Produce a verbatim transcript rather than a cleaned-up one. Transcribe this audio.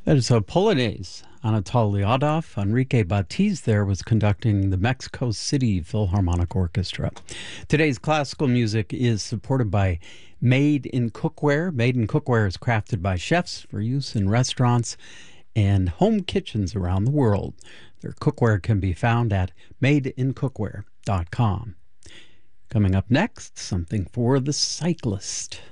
There's a Polonaise. Anatoly Adolf, Enrique Batiz there was conducting the Mexico City Philharmonic Orchestra. Today's classical music is supported by Made in Cookware. Made in Cookware is crafted by chefs for use in restaurants and home kitchens around the world. Their cookware can be found at made in cookware dot com. Coming up next, something for the cyclist.